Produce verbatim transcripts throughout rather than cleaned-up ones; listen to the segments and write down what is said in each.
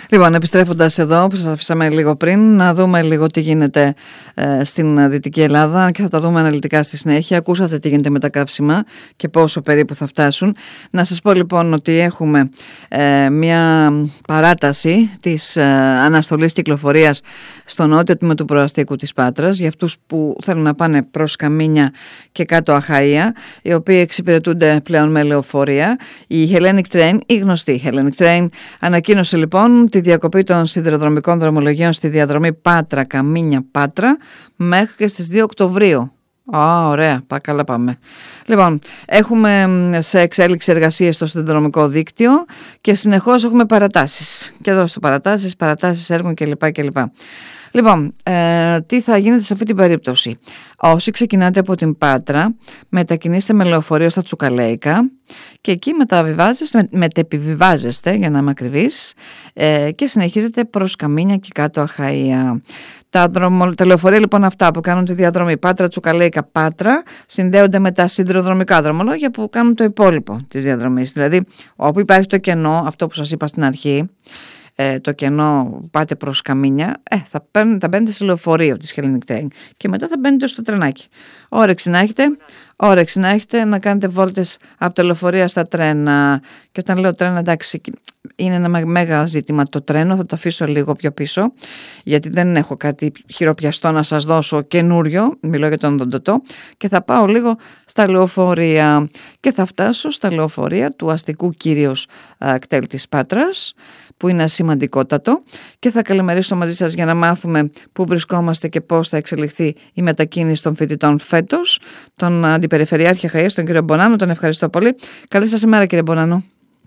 Λοιπόν, επιστρέφοντας εδώ που σας αφήσαμε λίγο πριν, να δούμε λίγο τι γίνεται ε, στην Δυτική Ελλάδα και θα τα δούμε αναλυτικά στη συνέχεια. Ακούσατε τι γίνεται με τα καύσιμα και πόσο περίπου θα φτάσουν. Να σας πω λοιπόν ότι έχουμε ε, μια παράταση της ε, αναστολής κυκλοφορίας στο νότιο τμήμα του προαστίου της Πάτρας για αυτούς που θέλουν να πάνε προς Καμίνια και κάτω Αχαΐα, οι οποίοι εξυπηρετούνται πλέον με λεωφορεία. Η Hellenic Train, η γνωστή Hellenic Train, ανακοίνωσε λοιπόν τη διακοπή των σιδηροδρομικών δρομολογίων στη διαδρομή Πάτρα, Καμίνια, Πάτρα μέχρι και στις δύο Οκτωβρίου. Α, ωραία, πά, καλά πάμε. Λοιπόν, έχουμε σε εξέλιξη εργασίες στο σιδηροδρομικό δίκτυο και συνεχώς έχουμε παρατάσεις. Και εδώ στο παρατάσεις, παρατάσεις έργων κλπ. κλπ. Λοιπόν, ε, τι θα γίνεται σε αυτή την περίπτωση? Όσοι ξεκινάτε από την Πάτρα, μετακινήστε με λεωφορείο στα Τσουκαλέικα και εκεί μεταβιβάζεστε, με, μετεπιβιβάζεστε για να είμαι ακριβής, ε, και συνεχίζετε προς Καμίνια και κάτω Αχαΐα. Τα, δρομο, τα λεωφορεία λοιπόν αυτά που κάνουν τη διαδρομή Πάτρα, Τσουκαλέικα, Πάτρα συνδέονται με τα σιδηροδρομικά δρομολόγια που κάνουν το υπόλοιπο της διαδρομής. Δηλαδή, όπου υπάρχει το κενό, αυτό που σας είπα στην αρχή, Ε, το κενό πάτε προς Καμίνια, ε, θα, παίρνετε, θα μπαίνετε σε λεωφορείο της Hellenic Train και μετά θα μπαίνετε στο τρενάκι. Όρεξη να έχετε, όρεξη να έχετε να κάνετε βόλτες από τα λεωφορεία στα τρένα. Και όταν λέω τρένα, εντάξει, είναι ένα μέγα ζήτημα το τρένο, θα το αφήσω λίγο πιο πίσω, γιατί δεν έχω κάτι χειροπιαστό να σας δώσω καινούριο, μιλώ για τον Οδοντοτό, και θα πάω λίγο στα λεωφορεία και θα φτάσω στα λεωφορεία του αστικού κυρίως κτέλ της Πάτρας, που είναι σημαντικότατο, και θα καλημερίσω μαζί σας για να μάθουμε πού βρισκόμαστε και πώς θα εξελιχθεί η μετακίνηση των φοιτητών φέτος. Τον Αντιπεριφερειάρχη Αχαΐας, τον κύριο Μπονάνο, τον ευχαριστώ πολύ. Καλή σας ημέρα, κύριε Μπονάνο.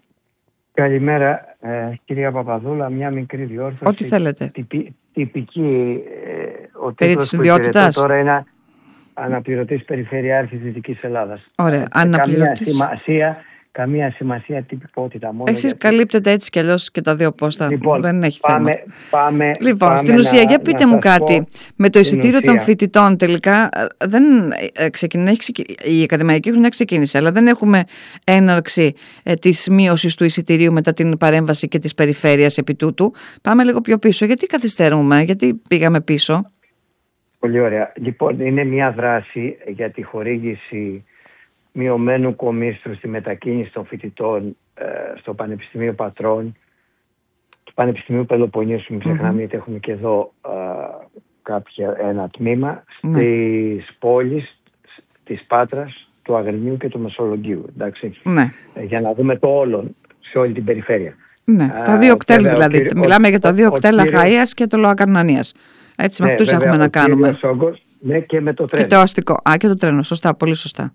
Καλημέρα, ε, κυρία Παπαδούλα. Μια μικρή διόρθωση. Ό,τι θέλετε. Τυπη, τυπική. Ε, ο περί της ιδιότητας. Τώρα είναι αναπληρωτής Περιφερειάρχης Δυτικής Ελλάδας. Ωραία, αναπληρωτής. Καμία σημασία, καμία σημασία τυπικότητα. Μόνο Εσείς γιατί... καλύπτετε έτσι κι αλλιώς και τα δύο πόστα. Λοιπόν, δεν έχει πάμε, θέμα. Πάμε, λοιπόν, πάμε στην ουσία, να, για πείτε μου κάτι. Με το εισιτήριο ουσία. των φοιτητών τελικά δεν ξεκινάει, η ακαδημαϊκή χρονιά ξεκίνησε, αλλά δεν έχουμε έναρξη ε, της μείωσης του εισιτηρίου μετά την παρέμβαση και της περιφέρειας επί τούτου. Πάμε λίγο πιο πίσω. Γιατί καθυστερούμε, γιατί πήγαμε πίσω? Πολύ ωραία. Λοιπόν, είναι μια δράση για τη χορήγηση μειωμένου κομίστρου στη μετακίνηση των φοιτητών ε, στο Πανεπιστημίο Πατρών, του Πανεπιστημίου Πελοποννήσου, μην ξεχνάμε, mm-hmm. γιατί έχουμε και εδώ ε, κάποια, ένα τμήμα, mm-hmm. στις πόλεις της Πάτρας, του Αγρινίου και του Μεσολογγίου. Εντάξει, mm-hmm. ε, για να δούμε το όλο σε όλη την περιφέρεια. Ναι, uh, τα δύο κτέλ δηλαδή. Ο, Μιλάμε ο, για τα δύο ο, κτέλ Αχαΐας και το Λοακαρνανίας. Έτσι, ναι, με αυτούς βέβαια, έχουμε να κάνουμε. Όγκος, ναι, και με το τρένο. Και το αστικό. Α, και το τρένο. Σωστά, πολύ σωστά.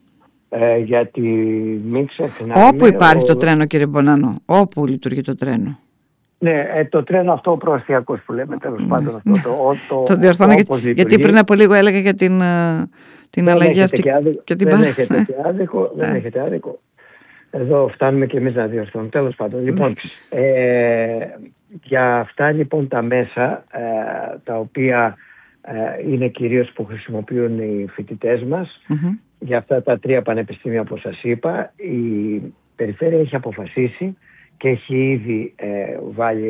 Ε, γιατί μην ξεχνάμε... Όπου υπάρχει ο... το τρένο, κύριε Μπονάνο, όπου λειτουργεί το τρένο. Ναι, ε, το τρένο αυτό ο προαστιακός που λέμε, τέλος πάντων αυτό το... Το, το διορθώνω γιατί, γιατί πριν από λίγο έλεγα για την, την δεν αλλαγή αυτή. Και άδικο, και την δεν, έχετε και άδικο, δεν έχετε άδικο. Εδώ φτάνουμε και εμείς να διορθώνουμε, τέλος πάντων. Λοιπόν, ε, για αυτά λοιπόν τα μέσα, ε, τα οποία ε, είναι κυρίως που χρησιμοποιούν οι φοιτητές μας, mm-hmm. για αυτά τα τρία πανεπιστήμια που σας είπα, η Περιφέρεια έχει αποφασίσει και έχει ήδη ε, βάλει